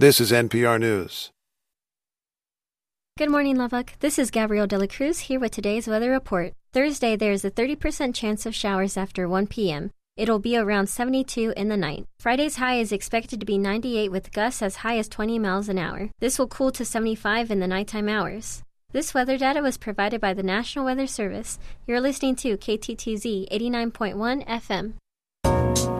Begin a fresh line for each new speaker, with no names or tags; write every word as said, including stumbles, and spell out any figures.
This is N P R News.
Good morning, Lubbock. This is Gabrielle De La Cruz here with today's weather report. Thursday, there is a thirty percent chance of showers after one p.m. It'll be around seventy-two in the night. Friday's high is expected to be ninety-eight with gusts as high as twenty miles an hour. This will cool to seventy-five in the nighttime hours. This weather data was provided by the National Weather Service. You're listening to K T T Z eighty-nine point one F M.